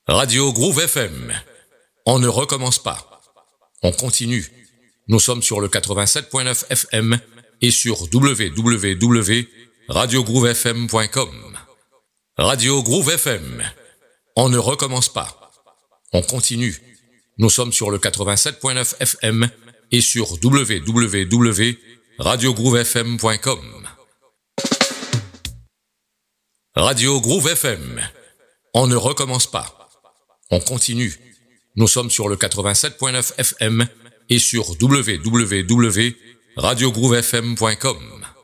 Radio Groove FM. On ne recommence pas. On continue. Nous sommes sur le 87.9 FM et sur www.radiogroovefm.com. Radio Groove FM. On ne recommence pas. On continue. Nous sommes sur le 87.9 FM et sur www.radiogroovefm.com. Radio Groove FM. On ne recommence pas. On continue. Nous sommes sur le 87.9 FM et sur www.radiogroovefm.com.